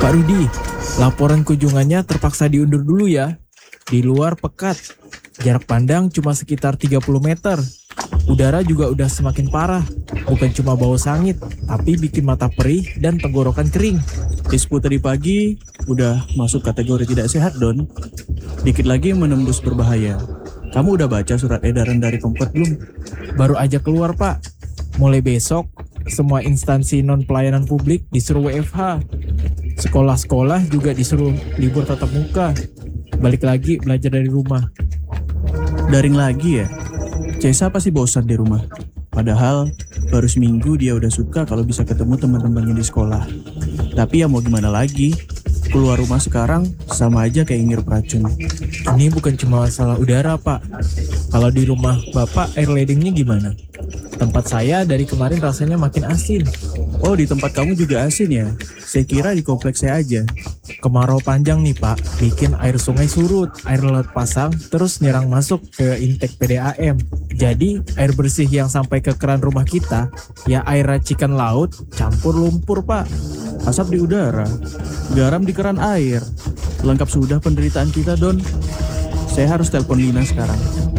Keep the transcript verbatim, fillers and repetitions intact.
Pak Rudi, laporan kunjungannya terpaksa diundur dulu ya. Di luar pekat, jarak pandang cuma sekitar tiga puluh meter. Udara juga udah semakin parah, bukan cuma bau sangit, tapi bikin mata perih dan tenggorokan kering. Ispu tadi pagi udah masuk kategori tidak sehat, Don. Dikit lagi menembus berbahaya. Kamu udah baca surat edaran dari Pemkot belum? Baru aja keluar Pak, mulai besok semua instansi non-pelayanan publik disuruh W F H. Sekolah-sekolah juga disuruh libur tatap muka. Balik lagi belajar dari rumah. Daring lagi ya? Cesa pasti bosan di rumah. Padahal baru seminggu dia udah suka kalau bisa ketemu teman-temannya di sekolah. Tapi ya mau gimana lagi? Keluar rumah sekarang sama aja kayak ngirup racun. Ini bukan cuma masalah udara Pak. Kalau di rumah Bapak air ledengnya gimana? Tempat saya dari kemarin rasanya makin asin. Oh, di tempat kamu juga asin ya? Saya kira di kompleks saya aja. Kemarau panjang nih Pak, bikin air sungai surut, air laut pasang, terus nyerang masuk ke intake P D A M. Jadi air bersih yang sampai ke keran rumah kita, ya air racikan laut campur lumpur Pak. Asap di udara, garam di keran air. Lengkap sudah penderitaan kita, Don. Saya harus telepon Lina sekarang.